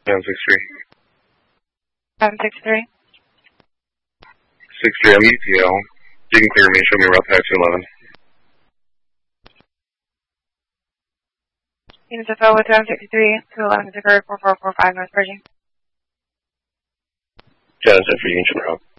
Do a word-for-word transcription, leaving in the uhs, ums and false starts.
seven six three. seven six three. six three, I'm E T L. You can clear me, show me route taxi eleven. Units of L with seven six three, two eleven Zipper, four four four five North Pershing. Genesis for Union route.